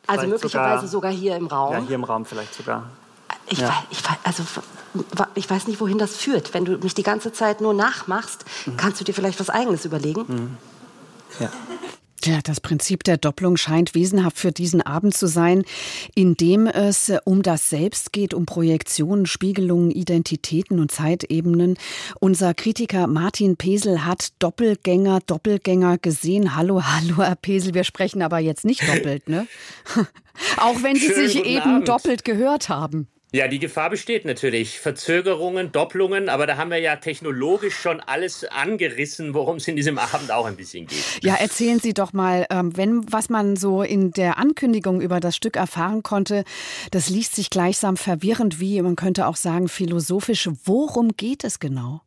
Also möglicherweise sogar hier im Raum? Ja, hier im Raum vielleicht sogar. Ich weiß nicht, wohin das führt. Wenn du mich die ganze Zeit nur nachmachst, kannst du dir vielleicht was Eigenes überlegen? Ja. Ja, das Prinzip der Doppelung scheint wesenhaft für diesen Abend zu sein, in dem es um das Selbst geht, um Projektionen, Spiegelungen, Identitäten und Zeitebenen. Unser Kritiker Martin Pesel hat Doppelgänger gesehen. Hallo, Herr Pesel, wir sprechen aber jetzt nicht doppelt, ne? Auch wenn Sie sich eben Abend. Doppelt gehört haben. Ja, die Gefahr besteht natürlich. Verzögerungen, Doppelungen, aber da haben wir ja technologisch schon alles angerissen, worum es in diesem Abend auch ein bisschen geht. Ja, erzählen Sie doch mal, was man so in der Ankündigung über das Stück erfahren konnte, das liest sich gleichsam verwirrend wie, man könnte auch sagen, philosophisch. Worum geht es genau?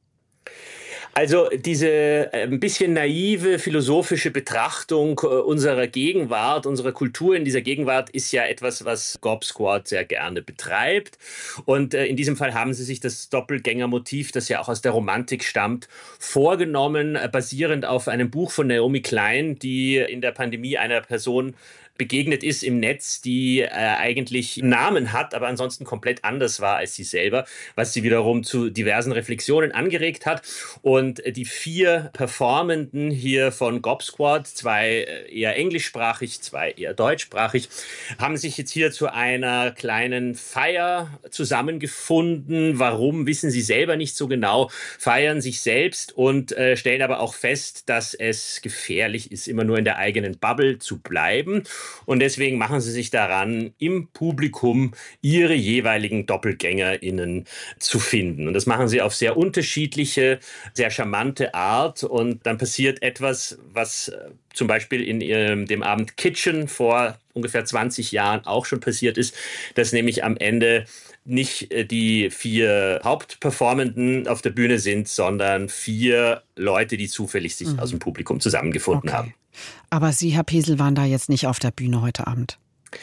Also diese ein bisschen naive philosophische Betrachtung unserer Gegenwart, unserer Kultur in dieser Gegenwart ist ja etwas, was Gob Squad sehr gerne betreibt. Und in diesem Fall haben sie sich das Doppelgängermotiv, das ja auch aus der Romantik stammt, vorgenommen, basierend auf einem Buch von Naomi Klein, die in der Pandemie einer Person begegnet ist im Netz, die eigentlich einen Namen hat, aber ansonsten komplett anders war als sie selber, was sie wiederum zu diversen Reflexionen angeregt hat. Und die 4 Performenden hier von Gob Squad, 2 eher englischsprachig, 2 eher deutschsprachig, haben sich jetzt hier zu einer kleinen Feier zusammengefunden. Warum, wissen sie selber nicht so genau, feiern sich selbst und stellen aber auch fest, dass es gefährlich ist, immer nur in der eigenen Bubble zu bleiben. Und deswegen machen sie sich daran, im Publikum ihre jeweiligen DoppelgängerInnen zu finden. Und das machen sie auf sehr unterschiedliche, sehr charmante Art. Und dann passiert etwas, was zum Beispiel in dem Abend Kitchen vor ungefähr 20 Jahren auch schon passiert ist, dass nämlich am Ende nicht die 4 Hauptperformenden auf der Bühne sind, sondern 4 Leute, die zufällig sich aus dem Publikum zusammengefunden haben. Aber Sie, Herr Pesel, waren da jetzt nicht auf der Bühne heute Abend?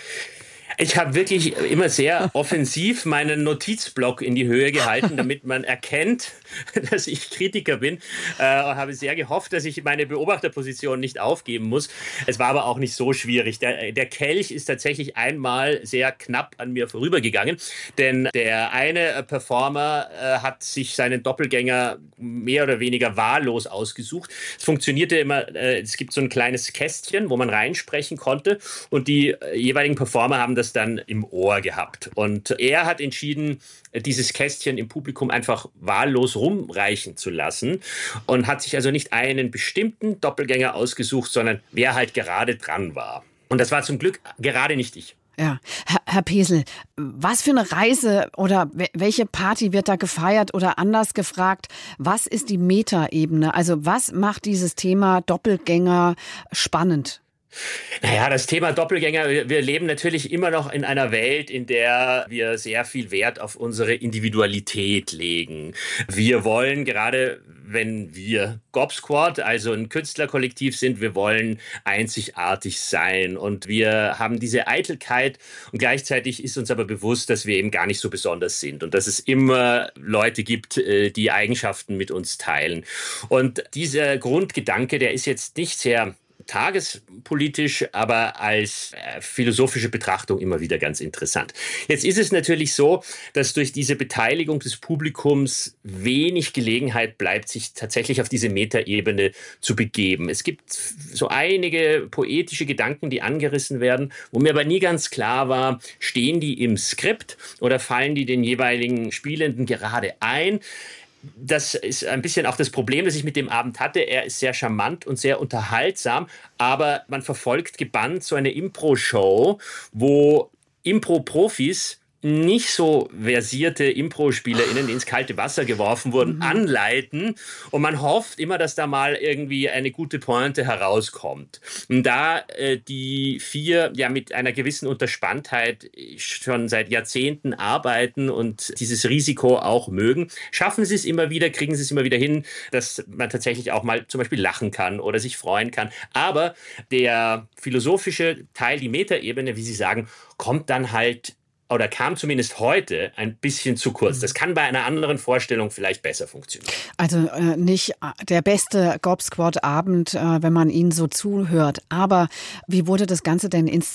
Ich habe wirklich immer sehr offensiv meinen Notizblock in die Höhe gehalten, damit man erkennt, dass ich Kritiker bin. Und habe sehr gehofft, dass ich meine Beobachterposition nicht aufgeben muss. Es war aber auch nicht so schwierig. Der Kelch ist tatsächlich einmal sehr knapp an mir vorübergegangen, denn der eine Performer hat sich seinen Doppelgänger mehr oder weniger wahllos ausgesucht. Es funktionierte immer, es gibt so ein kleines Kästchen, wo man reinsprechen konnte und die jeweiligen Performer haben das dann im Ohr gehabt. Und er hat entschieden, dieses Kästchen im Publikum einfach wahllos rumreichen zu lassen und hat sich also nicht einen bestimmten Doppelgänger ausgesucht, sondern wer halt gerade dran war. Und das war zum Glück gerade nicht ich. Ja, Herr Pesel, was für eine Reise oder welche Party wird da gefeiert oder anders gefragt, was ist die Metaebene? Also was macht dieses Thema Doppelgänger spannend? Naja, das Thema Doppelgänger, wir leben natürlich immer noch in einer Welt, in der wir sehr viel Wert auf unsere Individualität legen. Wir wollen, gerade wenn wir Gob Squad, also ein Künstlerkollektiv sind, wir wollen einzigartig sein und wir haben diese Eitelkeit und gleichzeitig ist uns aber bewusst, dass wir eben gar nicht so besonders sind und dass es immer Leute gibt, die Eigenschaften mit uns teilen. Und dieser Grundgedanke, der ist jetzt nicht sehr tagespolitisch, aber als philosophische Betrachtung immer wieder ganz interessant. Jetzt ist es natürlich so, dass durch diese Beteiligung des Publikums wenig Gelegenheit bleibt, sich tatsächlich auf diese Metaebene zu begeben. Es gibt so einige poetische Gedanken, die angerissen werden, wo mir aber nie ganz klar war, stehen die im Skript oder fallen die den jeweiligen Spielenden gerade ein? Das ist ein bisschen auch das Problem, das ich mit dem Abend hatte. Er ist sehr charmant und sehr unterhaltsam, aber man verfolgt gebannt so eine Impro-Show, wo Impro-Profis nicht so versierte Impro-SpielerInnen, die ins kalte Wasser geworfen wurden, anleiten. Und man hofft immer, dass da mal irgendwie eine gute Pointe herauskommt. Und da die 4 ja mit einer gewissen Unterspanntheit schon seit Jahrzehnten arbeiten und dieses Risiko auch mögen, schaffen sie es immer wieder, kriegen sie es immer wieder hin, dass man tatsächlich auch mal zum Beispiel lachen kann oder sich freuen kann. Aber der philosophische Teil, die Metaebene, wie Sie sagen, kommt dann halt oder kam zumindest heute ein bisschen zu kurz. Das kann bei einer anderen Vorstellung vielleicht besser funktionieren. Also nicht der beste Gob Squad Abend, wenn man ihnen so zuhört. Aber wie wurde das Ganze denn inszeniert?